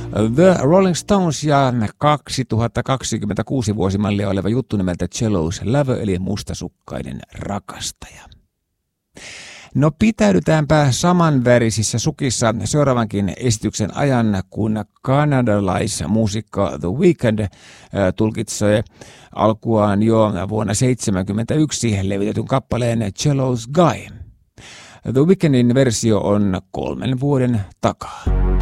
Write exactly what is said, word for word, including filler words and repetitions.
The Rolling Stones ja kaksituhattakaksikymmentäkuusi vuosimallia oleva juttu nimeltä Cello's Lover eli mustasukkainen rakastaja. No pitäydytäänpä samanvärisissä sukissa seuraavankin esityksen ajan, kun kanadalaismuusikko The Weeknd äh, tulkitsee alkuaan jo vuonna tuhatyhdeksänsataaseitsemänkymmentäyksi levitetyn kappaleen Cello's Guy. The Weekndin versio on kolmen vuoden takaa.